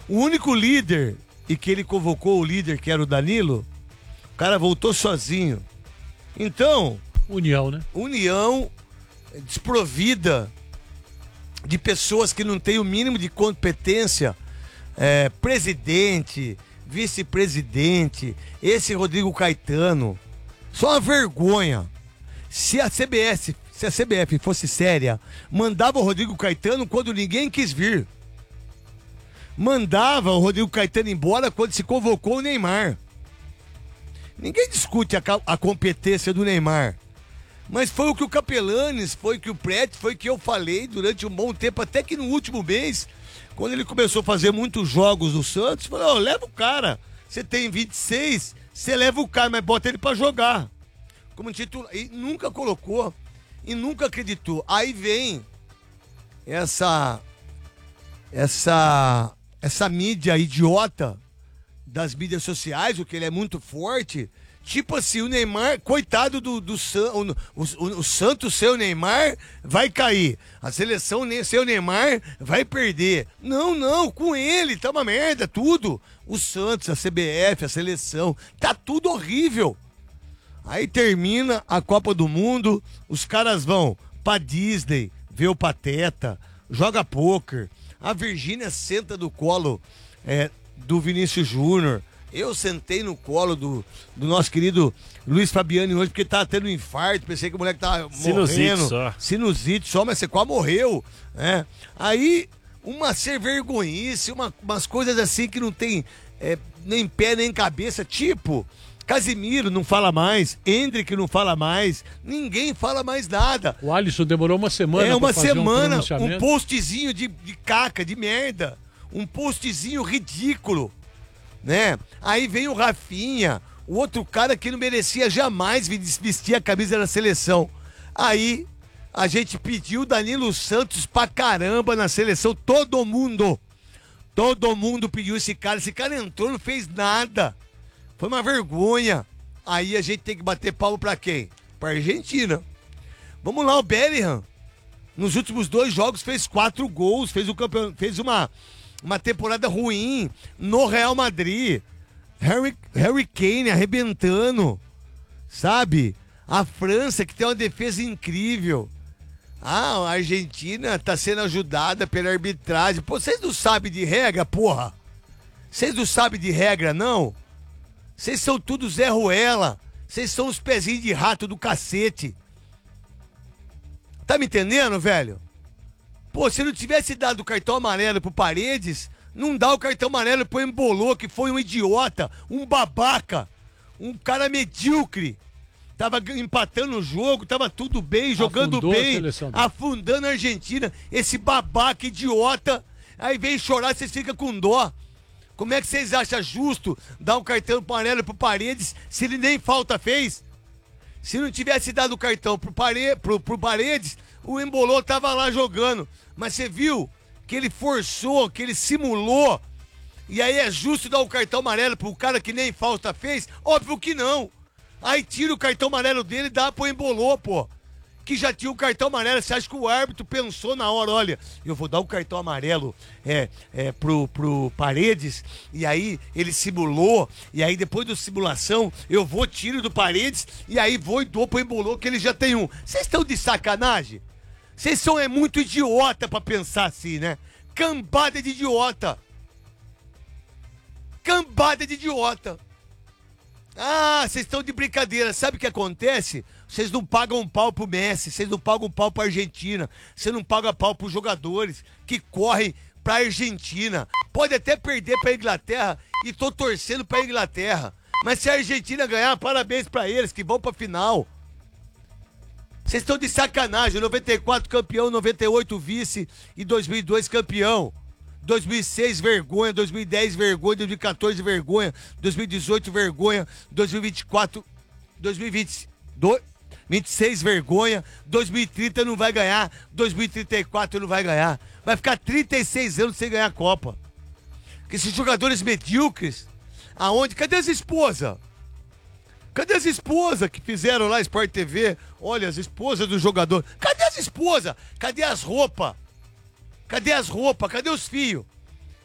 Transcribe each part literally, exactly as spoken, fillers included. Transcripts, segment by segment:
O único líder, e que ele convocou o líder, que era o Danilo, o cara voltou sozinho. Então... União, né? União desprovida de pessoas que não têm o mínimo de competência. É, presidente, vice-presidente, esse Rodrigo Caetano. Só uma vergonha. Se a C B S, se a C B F fosse séria, mandava o Rodrigo Caetano quando ninguém quis vir. Mandava o Rodrigo Caetano embora quando se convocou o Neymar. Ninguém discute a, a competência do Neymar. Mas foi o que o Capelanes, foi o que o Prete, foi o que eu falei durante um bom tempo, até que no último mês, quando ele começou a fazer muitos jogos do Santos, falou, ó, leva o cara. Você tem vinte e seis, você leva o cara, mas bota ele pra jogar. Como titular. E nunca colocou, e nunca acreditou. Aí vem essa, essa, essa mídia idiota das mídias sociais, o que ele é muito forte. Tipo assim, o Neymar, coitado do, do o, o, o, o Santos, seu Neymar, vai cair. A seleção, seu Neymar, vai perder. Não, não, com ele, tá uma merda, tudo. O Santos, a C B F, a seleção, tá tudo horrível. Aí termina a Copa do Mundo, os caras vão pra Disney, ver o Pateta, joga pôquer. A Virgínia senta do colo é, do Vinícius Júnior. Eu sentei no colo do, do nosso querido Luiz Fabiani hoje, porque tava tendo um infarto, pensei que o moleque tava Sinusite morrendo. só. Sinusite só, mas você quase morreu, né? Aí, uma ser vergonhice, uma, umas coisas assim que não tem é, nem pé nem cabeça, tipo, Casimiro não fala mais, Hendrick não fala mais, ninguém fala mais nada. O Alisson demorou uma semana É, uma pra fazer semana, um, um postzinho de, de caca, de merda, um postzinho ridículo. Né? Aí vem o Rafinha, o outro cara que não merecia jamais vestir a camisa da seleção. Aí a gente pediu Danilo Santos pra caramba na seleção, todo mundo. Todo mundo pediu esse cara, esse cara entrou, não fez nada. Foi uma vergonha. Aí a gente tem que bater palmo pra quem? Pra Argentina. Vamos lá, o Bellingham. Nos últimos dois jogos fez quatro gols, fez, o campeão, fez uma... uma temporada ruim no Real Madrid. Harry, Harry Kane arrebentando, sabe? A França, que tem uma defesa incrível. Ah, a Argentina tá sendo ajudada pela arbitragem. Pô, vocês não sabem de regra, porra? Vocês não sabem de regra, não? Vocês são tudo Zé Ruela. Vocês são os pezinhos de rato do cacete. Tá me entendendo, velho? Pô, se não tivesse dado o cartão amarelo pro Paredes, não dá o cartão amarelo pro Embolou, que foi um idiota, um babaca, um cara medíocre. Tava empatando o jogo, tava tudo bem, jogando Afundou bem, a seleção. afundando a Argentina. Esse babaca idiota, aí vem chorar, vocês ficam com dó. Como é que vocês acham justo dar um cartão amarelo pro Paredes se ele nem falta fez? Se não tivesse dado o cartão pro, Pare... pro, pro Paredes, o Embolou tava lá jogando. Mas você viu que ele forçou, que ele simulou. E aí é justo dar o cartão amarelo pro cara que nem falta fez? Óbvio que não. Aí tira o cartão amarelo dele e dá pro Embolou, pô. Que já tinha o cartão amarelo. Você acha que o árbitro pensou na hora, olha, eu vou dar o cartão amarelo é, é, pro, pro Paredes, e aí ele simulou, e aí depois da simulação eu vou, tiro do Paredes, e aí vou e dou pro Embolou, que ele já tem um. Vocês estão de sacanagem? Vocês são é muito idiota pra pensar assim, né? Cambada de idiota. Cambada de idiota. Ah, vocês estão de brincadeira. Sabe o que acontece? Vocês não pagam um pau pro Messi, vocês não pagam um pau pra Argentina, você não paga pau pros jogadores que correm pra Argentina. Pode até perder pra Inglaterra e tô torcendo pra Inglaterra. Mas se a Argentina ganhar, parabéns pra eles que vão pra final. Vocês estão de sacanagem. noventa e quatro campeão, noventa e oito vice e dois mil e dois campeão. dois mil e seis vergonha, dois mil e dez vergonha, dois mil e quatorze vergonha, dois mil e dezoito vergonha, dois mil e vinte e quatro, dois mil e vinte, do, vinte e seis vergonha, dois mil e trinta não vai ganhar, dois mil e trinta e quatro não vai ganhar. Vai ficar trinta e seis anos sem ganhar a Copa. Que esses jogadores medíocres, aonde? Cadê as esposas? Cadê as esposas que fizeram lá Sport T V? Olha, as esposas do jogador. Cadê as esposas? Cadê as roupas? Cadê as roupas? Cadê os fios?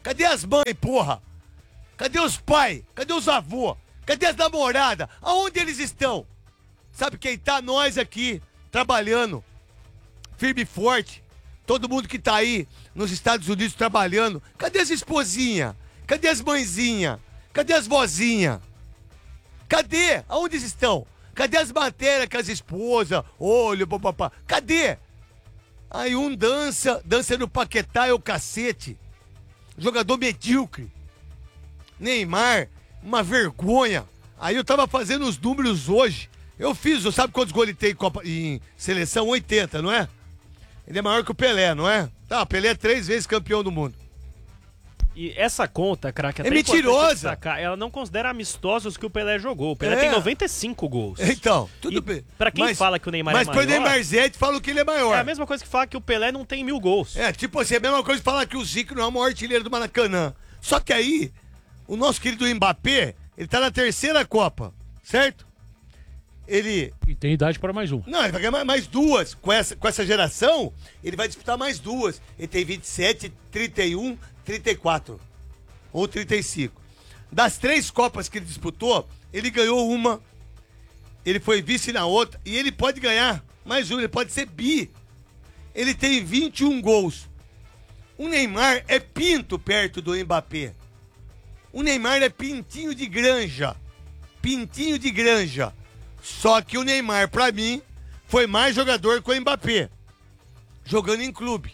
Cadê as mães, porra? Cadê os pais? Cadê os avôs? Cadê as namoradas? Aonde eles estão? Sabe quem tá? Nós aqui, trabalhando, firme e forte. Todo mundo que tá aí nos Estados Unidos trabalhando. Cadê as esposinhas? Cadê as mãezinhas? Cadê as vozinhas? Cadê? Aonde eles estão? Cadê as matérias com as esposas? Olho, papapá. Cadê? Aí um dança, dança no Paquetá é o cacete. Jogador medíocre. Neymar, uma vergonha. Aí eu tava fazendo os números hoje. Eu fiz, sabe quantos gols ele tem em, Copa, em seleção? oitenta, não é? Ele é maior que o Pelé, não é? Tá, o Pelé é três vezes campeão do mundo. E essa conta, craque, é mentirosa. Destacar, ela não considera amistosos que o Pelé jogou. O Pelé é. tem noventa e cinco gols. Então, tudo e bem. Pra quem mas, fala que o Neymar mas é maior... Mas pro Neymar Zete fala que ele é maior. É a mesma coisa que fala que o Pelé não tem mil gols. É, tipo assim, é a mesma coisa que falar que o Zico não é o maior artilheiro do Maracanã. Só que aí, o nosso querido Mbappé, ele tá na terceira Copa, certo? Ele... E tem idade para mais um. Não, ele vai ganhar mais duas. Com essa, com essa geração, ele vai disputar mais duas. Ele tem vinte e sete, trinta e um, trinta e quatro. Ou trinta e cinco. Das três Copas que ele disputou, ele ganhou uma, ele foi vice na outra, e ele pode ganhar mais uma, ele pode ser bi. Ele tem vinte e um gols. O Neymar é pinto perto do Mbappé. O Neymar é pintinho de granja. Pintinho de granja. Só que o Neymar, pra mim, foi mais jogador que o Mbappé. Jogando em clube.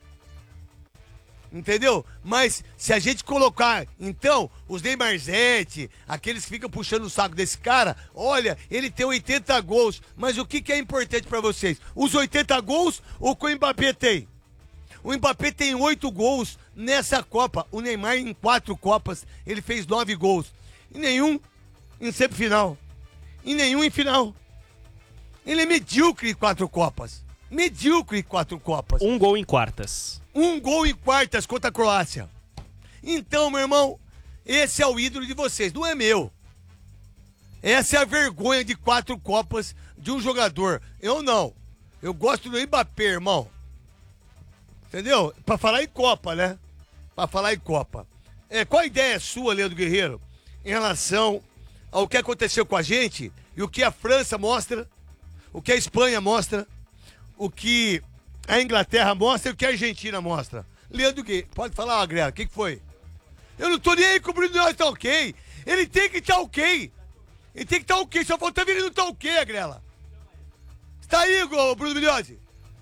Entendeu? Mas se a gente colocar, então, os Neymarzete, aqueles que ficam puxando o saco desse cara, olha, ele tem oitenta gols, mas o que, que é importante pra vocês? Os oitenta gols ou que o Mbappé tem? O Mbappé tem oito gols nessa Copa. O Neymar, em quatro Copas, ele fez nove gols. E nenhum em semifinal. E nenhum em final. Ele é medíocre em quatro Copas. Medíocre em quatro Copas. Um gol em quartas. Um gol em quartas contra a Croácia. Então, meu irmão, esse é o ídolo de vocês, não é meu. Essa é a vergonha de quatro Copas de um jogador. Eu não. Eu gosto do Mbappé, irmão. Entendeu? Pra falar em Copa, né? Pra falar em Copa. É, qual a ideia sua, Leandro Guerreiro, em relação ao que aconteceu com a gente e o que a França mostra, o que a Espanha mostra, o que a Inglaterra mostra e o que a Argentina mostra? Leandro Guerreiro, pode falar, Agrela, o que, que foi? Eu não tô nem aí com o Bruno Milhões tá ok. Ele tem que estar tá ok. Ele tem que estar tá ok. Só faltava ele não tá ok, Agrela. Tá aí, Bruno Milhões?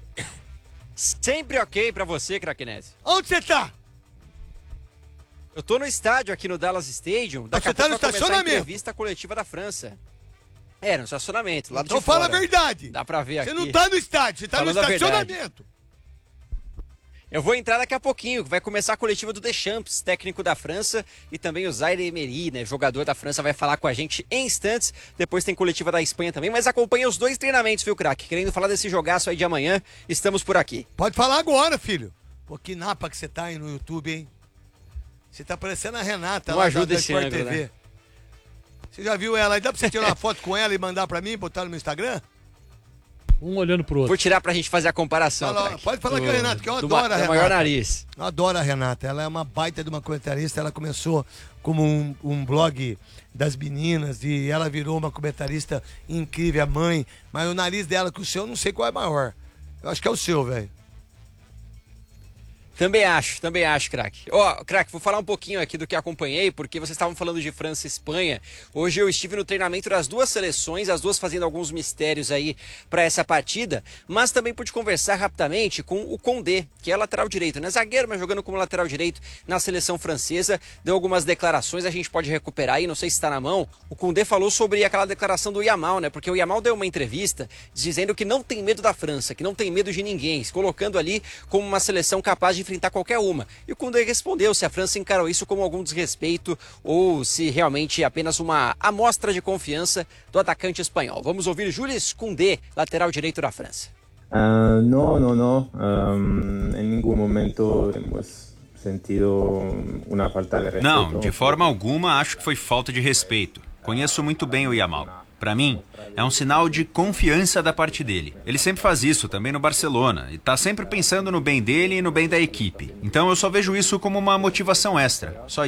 Sempre ok pra você, Craquenese. Onde você tá? Eu tô no estádio aqui no Dallas Stadium. Daqui Você a tá pouco no vai começar a estacionamento? entrevista coletiva da França. É, no estacionamento, lá do Então de fora. fala a verdade. Dá pra ver Você aqui. não tá no estádio, você tá Falando no a verdade. estacionamento. Eu vou entrar daqui a pouquinho, vai começar a coletiva do Deschamps, técnico da França, e também o Zaire Emery, né, jogador da França, vai falar com a gente em instantes. Depois tem coletiva da Espanha também, mas acompanha os dois treinamentos, viu, craque? Querendo falar desse jogaço aí de amanhã, estamos por aqui. Pode falar agora, filho. Pô, que napa que você tá aí no YouTube, hein? Você tá parecendo a Renata Não lá ajuda da, da esse Sport ângulo, T V. né? Você já viu ela aí? Dá pra você tirar uma foto com ela e mandar pra mim, botar no meu Instagram? Um olhando pro outro. Vou tirar pra gente fazer a comparação, Fala, craque. pode falar Do- com a Renata, que eu do adoro ma- a do Renata. maior nariz. Eu adoro a Renata. Ela é uma baita de uma comentarista. Ela começou como um, um blog das meninas e ela virou uma comentarista incrível, a mãe. Mas o nariz dela com o seu, eu não sei qual é maior. Eu acho que é o seu, velho. Também acho, também acho, craque. Ó, craque, vou falar um pouquinho aqui do que acompanhei, porque vocês estavam falando de França e Espanha. Hoje eu estive no treinamento das duas seleções, as duas fazendo alguns mistérios aí para essa partida, mas também pude conversar rapidamente com o Condé, que é lateral direito, né? Zagueiro, mas jogando como lateral direito na seleção francesa. Deu algumas declarações, a gente pode recuperar aí, não sei se está na mão. O Condé falou sobre aquela declaração do Yamal, né? Porque o Yamal deu uma entrevista dizendo que não tem medo da França, que não tem medo de ninguém, se colocando ali como uma seleção capaz de enfrentar qualquer uma. E o Koundé respondeu se a França encarou isso como algum desrespeito ou se realmente é apenas uma amostra de confiança do atacante espanhol. Vamos ouvir Jules Koundé, lateral direito da França. Uh, no, no, no. Um, en ningún momento hemos sentido una falta de respeto. Não, de forma alguma acho que foi falta de respeito. Conheço muito bem o Yamal. Para mim, é um sinal de confiança da parte dele. Ele sempre faz isso, também no Barcelona, e tá sempre pensando no bem dele e no bem da equipe. Então eu só vejo isso como uma motivação extra. Só